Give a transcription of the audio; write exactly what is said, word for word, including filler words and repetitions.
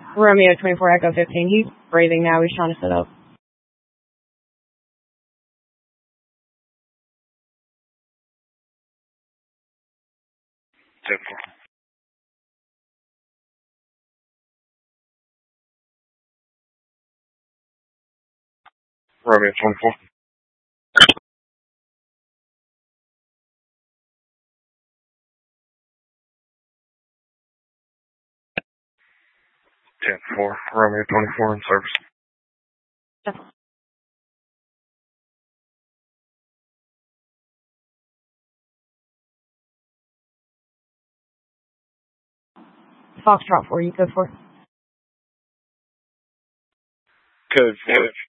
Romeo twenty-four Echo fifteen. He's breathing now. He's trying to sit up. ten four. Romeo twenty-four. ten four. Romeo twenty-four in service. Foxtrot four, you code four. Code four.